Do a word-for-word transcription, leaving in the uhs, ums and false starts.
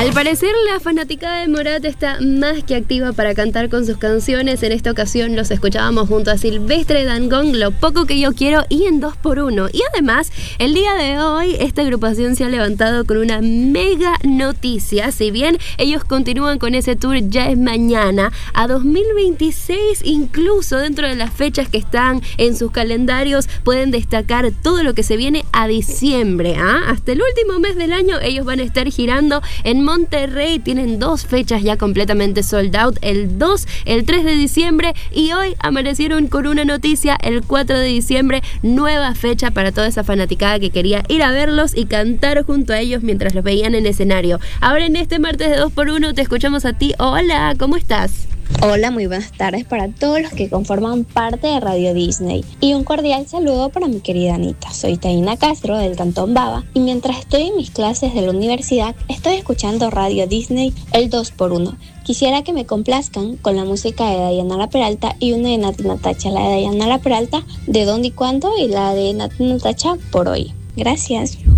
Al parecer la fanaticada de Morat está más que activa para cantar con sus canciones. En esta ocasión los escuchábamos junto a Silvestre Dangond, Lo poco que yo quiero y en dos por uno. Y además, el día de hoy esta agrupación se ha levantado con una mega noticia. Si bien ellos continúan con ese tour Ya es Mañana, a dos mil veintiséis, incluso dentro de las fechas que están en sus calendarios, pueden destacar todo lo que se viene a diciembre. ¿ah? Hasta el último mes del año ellos van a estar girando en Monterrey. Tienen dos fechas ya completamente sold out, el dos, el tres de diciembre, y hoy amanecieron con una noticia, el cuatro de diciembre, nueva fecha para toda esa fanaticada que quería ir a verlos y cantar junto a ellos mientras los veían en escenario. Ahora en este martes de dos por uno te escuchamos a ti. Hola, ¿cómo estás? Hola, muy buenas tardes para todos los que conforman parte de Radio Disney y un cordial saludo para mi querida Anita. Soy Taina Castro del Cantón Baba y mientras estoy en mis clases de la universidad estoy escuchando Radio Disney el dos por uno. Quisiera que me complazcan con la música de Dayanara Peralta y una de Nati Natacha, la de Dayanara Peralta de Dónde y Cuándo y la de Nati Natacha Por Hoy. Gracias.